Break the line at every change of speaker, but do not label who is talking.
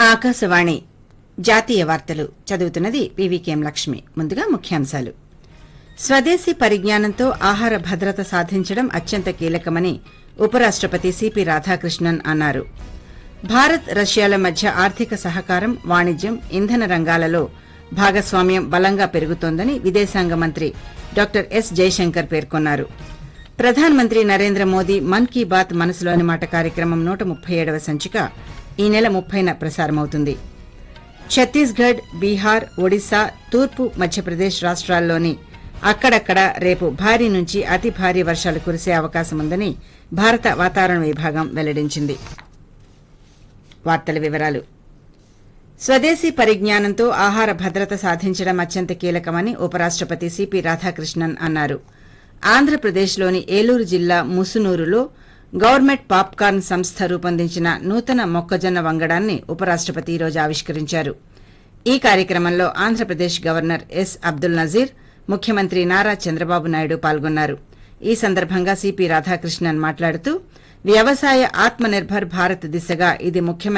ఆకాశవాణి జాతీయ వార్తలు చదువుతున్నది పీవీకేఎం లక్ష్మి. ముందుగా ముఖ్యాంశాలు. స్వదేశీ పరిజ్ఞానంతో ఆహార భద్రత సాధించడం అత్యంత కీలకమని ఉపరాష్టపతి సిపి రాధాకృష్ణన్ అన్నారు. భారత్ రష్యాల మధ్య ఆర్థిక సహకారం, వాణిజ్యం, ఇంధన రంగాలలో భాగస్వామ్యం బలంగా పెరుగుతోందని విదేశాంగ మంత్రి డాక్టర్ ఎస్ జైశంకర్ పేర్కొన్నారు. ప్రధానమంత్రి నరేంద్ర మోదీ మన్ కీ బాత్ మనసులోని మాట కార్యక్రమం 137వ సంచిక ఈ నెల 30న ప్రసారమవుతుంది. ఛత్తీస్గఢ్, బీహార్, ఒడిశా, తూర్పు మధ్యప్రదేశ్ రాష్ట్రాల్లోని అక్కడక్కడ రేపు భారీ నుంచి అతి భారీ వర్షాలు కురిసే అవకాశముందని భారత వాతావరణ విభాగం వెల్లడించింది. వార్తల వివరాలు. స్వదేశీ పరిజ్ఞానంతో ఆహార భద్రత సాధించడం అత్యంత కీలకమని ఉపరాష్టపతి సిపి రాధాకృష్ణన్ అన్నారు. ఆంధ్రప్రదేశ్లోని ఏలూరు జిల్లా ముసునూరులో గవర్నమెంట్ పాప్కార్న్ సంస్థ రూపొందించిన నూతన మొక్కజొన్న వంగడాన్ని ఉపరాష్టపతి ఈ రోజు ఆవిష్కరించారు. ఈ కార్యక్రమంలో ఆంధ్రప్రదేశ్ గవర్నర్ ఎస్ అబ్దుల్ నజీర్, ముఖ్యమంత్రి నారా చంద్రబాబు నాయుడు పాల్గొన్నారు. ఈ సందర్భంగా సిపి రాధాకృష్ణన్ మాట్లాడుతూ వ్యవసాయ ఆత్మ నిర్భర్ భారత్ దిశగా ఇది ముఖ్యమైన